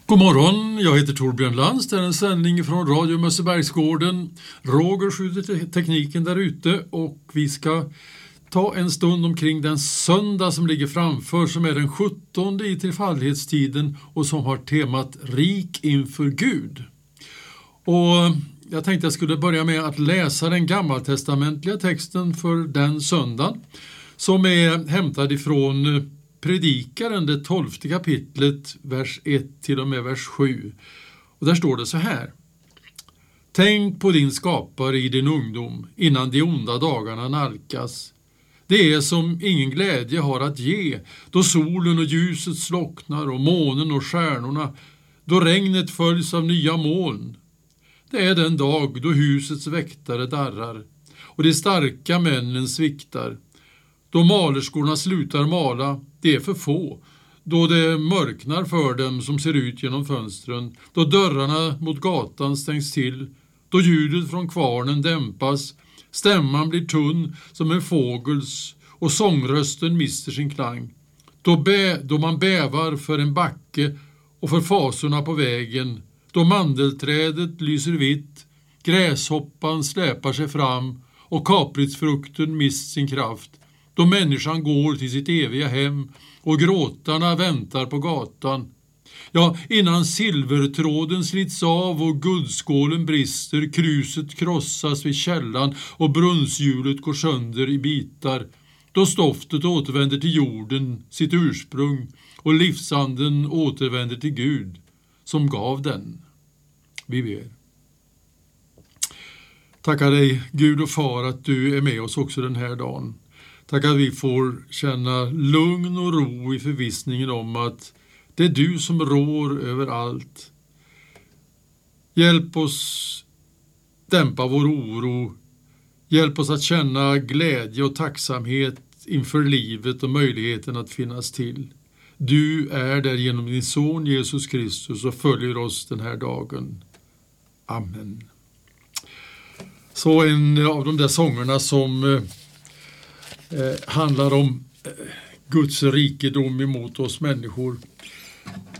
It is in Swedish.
God morgon, jag heter Torbjörn Lantz. Det är en sändning från Radio Mössebergsgården. Roger skjuter tekniken där ute och vi ska ta en stund omkring den söndag som ligger framför, som är den 17:e i trefaldighetstiden och som har temat Rik inför Gud. Och jag tänkte jag skulle börja med att läsa den gammaltestamentliga texten för den söndagen, som är hämtad ifrån Predikaren, det 12:e kapitlet, vers 1 till och med vers 7. Och där står det så här: Tänk på din skapare i din ungdom, innan de onda dagarna nalkas. Det är som ingen glädje har att ge, då solen och ljuset slocknar och månen och stjärnorna, då regnet följs av nya moln. Det är den dag då husets väktare darrar och de starka männen sviktar. Då malerskorna slutar mala, det är för få. Då det mörknar för dem som ser ut genom fönstren. Då dörrarna mot gatan stängs till. Då ljudet från kvarnen dämpas. Stämman blir tunn som en fågels och sångrösten mister sin klang. Då man bävar för en backe och för fasorna på vägen. Då mandelträdet lyser vitt. Gräshoppan släpar sig fram och kapritsfrukten mist sin kraft. Då människan går till sitt eviga hem och gråtarna väntar på gatan. Ja, innan silvertråden slits av och guldskålen brister, kruset krossas vid källan och brunnshjulet går sönder i bitar. Då stoftet återvänder till jorden, sitt ursprung, och livsanden återvänder till Gud som gav den. Vi ber. Tackar dig, Gud och Far, att du är med oss också den här dagen. Tack att vi får känna lugn och ro i förvissningen om att det är du som rår över allt. Hjälp oss dämpa vår oro. Hjälp oss att känna glädje och tacksamhet inför livet och möjligheten att finnas till. Du är där genom din son Jesus Kristus och följer oss den här dagen. Amen. Så en av de där sångerna som handlar om Guds rikedom emot oss människor.